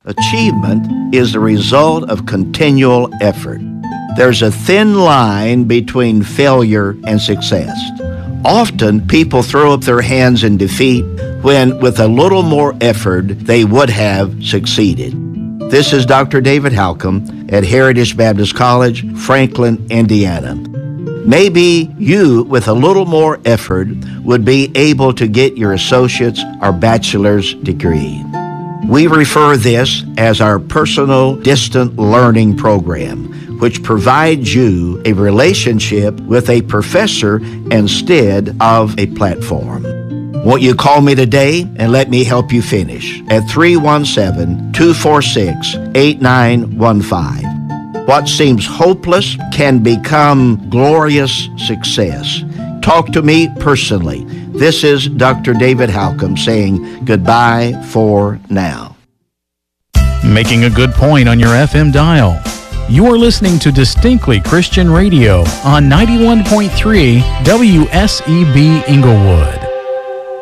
Achievement is the result of continual effort. There's a thin line between failure and success. Often, people throw up their hands in defeat when, with a little more effort, they would have succeeded. This is Dr. David Halcomb at Heritage Baptist College, Franklin, Indiana. Maybe you, with a little more effort, would be able to get your associate's or bachelor's degree. We refer this as our personal distant learning program, which provides you a relationship with a professor instead of a platform. Won't you call me today and let me help you finish at 317-246-8915. What seems hopeless can become glorious success. Talk to me personally. This is Dr. David Halcomb saying goodbye for now. Making a good point on your FM dial. You are listening to Distinctly Christian Radio on 91.3 WSEB Inglewood.